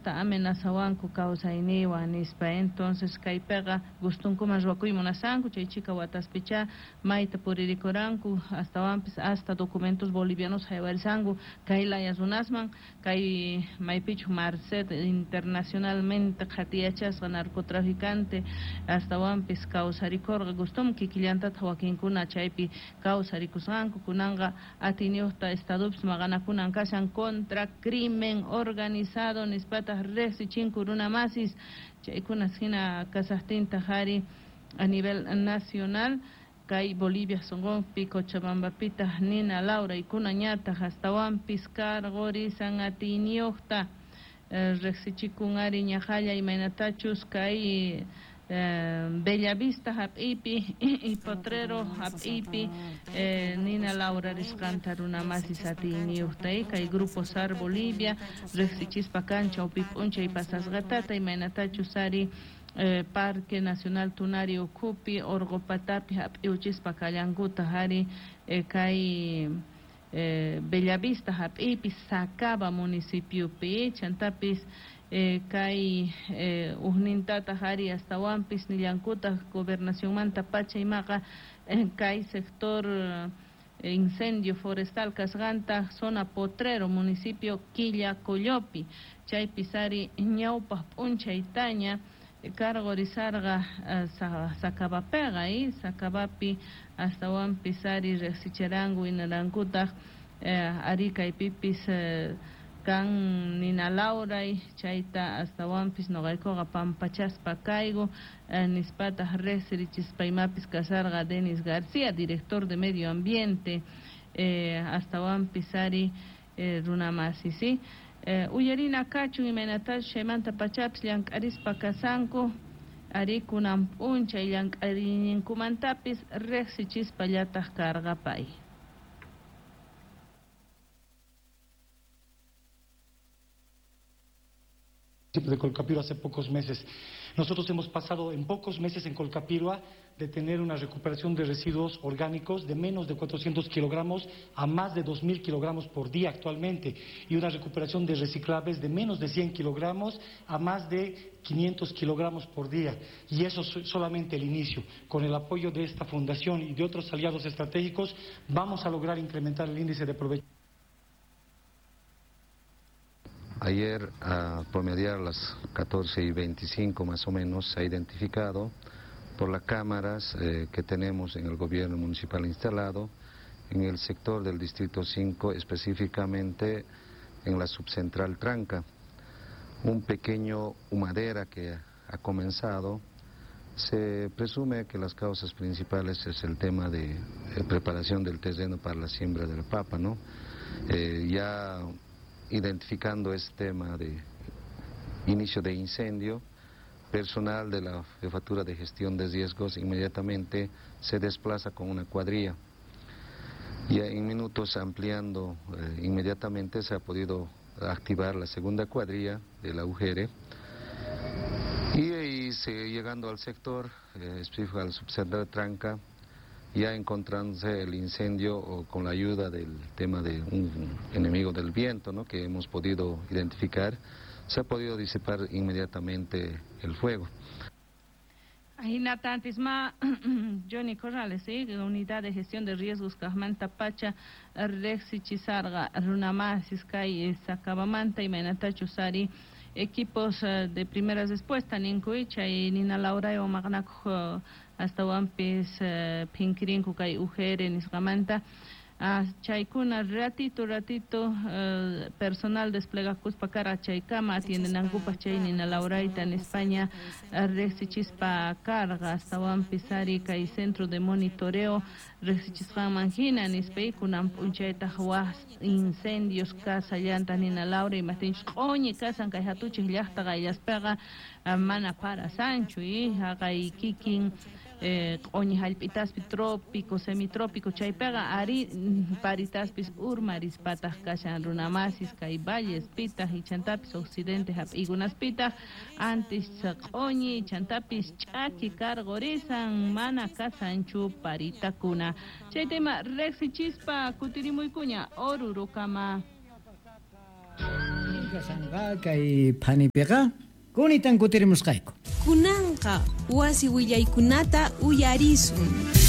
amenazawanku kawsayniwan nispa, entonces kaypiqa gustunkuman ruwakuymunasanku chay chika wataspicha mayta puririkuranku hasta documentos bolivianos haywarisanku kay laya runasman kay maypichu Marcet internacionalmente qhatiyachasqa narcotraficante hastawanpis kawsarikurqa gustum kikillantata wakinkuna chaypi kawsarikusqanku kunanqa atiniuqta estadupis maqanakunan kashan contra crimen organizado nispata resichinku runamasis chaykunas hina kasaqtinta qhari a nivel nacional kay Bolivia sonqonpi Cochabambapita Nina Laura ikuna ñataq hastawanpis karqurisan atiniyuqta reqsichikunari ñaqalla imaynatachus kay Bellavista hap'ipi y Potrero hap'ipi Nina Laura risqanta runamasis atiniyuqtay kay Grupo SAR Bolivia reqsichispa kancha upip'unchay pasasqatata imaynatachus ari Parque Nacional Tunari Ukupi Orgopatapi hap'iuchispa kallankuta hari kay Bellavista hap'ipi Sacaba municipiopi chantapis kay uhnintata hari hastawanpis nillankuta gobernación manta pachaymaqa kay sector incendio forestal kasqanta zona Potrero municipio Quillacollopi chaypis ari ñawpaq p'unchaytaña karqurisarqa Sacabapiqa Sacabapi hastawanpis ari reqsicharanku inarankuta ari kaypipis kan Nina Laura chayta hastawanpis noqaykuqa pampachaspa kaygu nispata reqsirichispaymanpis kasarqa Denis García director de medio ambiente hastawanpis ari runamasi uyarina kachun imaynatachu chaymanta pachapis llank'arispa kasanku ari kunan p'unchay llank'arininkumantapis reqsichispa llataq karqapay. De Colcapirua hace pocos meses. Nosotros hemos pasado en pocos meses en Colcapirua de tener una recuperación de residuos orgánicos de menos de 400 kilogramos a más de 2.000 kilogramos por día actualmente y una recuperación de reciclables de menos de 100 kilogramos a más de 500 kilogramos por día. Y eso es solamente el inicio. Con el apoyo de esta fundación y de otros aliados estratégicos vamos a lograr incrementar el índice de provecho. Ayer, a promediar las 14:25 más o menos, se ha identificado por las cámaras que tenemos en el gobierno municipal instalado, en el sector del Distrito 5, específicamente en la subcentral Tranca, un pequeño humadera que ha comenzado. Se presume que las causas principales es el tema de preparación del terreno para la siembra de la papa, ¿no? Ya identificando este tema de inicio de incendio, personal de la Jefatura de Gestión de Riesgos inmediatamente se desplaza con una cuadrilla. Y en minutos ampliando inmediatamente se ha podido activar la segunda cuadrilla de la UGR y llegando al sector específico al subcentral Tranca, ya encontrándose el incendio con la ayuda del tema de un enemigo del viento, ¿no?, que hemos podido identificar, se ha podido disipar inmediatamente el fuego. Ahina tantisma Johnny Corrales, Unidad de Gestión de Riesgos Cajmanta Pacha, Rexichisarga, Runamasis, Kay, Sacabamanta y Menatachusari, equipos de primeras respuestas, Ninkuicha y Nina Laura o Magnac hasta Wampis, Pinkirin, Kay UGR, Nisgamanta. Chaykuna ratito personal desplega Cuspacara Chaykama atienden Angupa Chaynina Lauraita en España Rexichispa Carga hasta Wampisari Kai Centro de Monitoreo Rexichispa Mangina Nispei Kunam Punchaita Huas incendios casa llanta Nina Laura y Martín Oñi Casan Kai Hatuchi Yachta Gayas Pega Mana para Sancho y Hagai Kikin Oñi Halpitaspi trópico, semitrópico, chaypega, ari paritaspis urmaris patah kashan runamasis, kai valles, pitas y chantapis occidente, igunas pitas, antes oñi, chantapis chaki, cargorizan, mana casanchu, parita kuna. Chaytema rexi chispa, kutirimuy kuña, oruro kama. Kasanga kay panipiqa kunitan kutirimusqayku. Kunanqa wasi willaykunata uyarisun.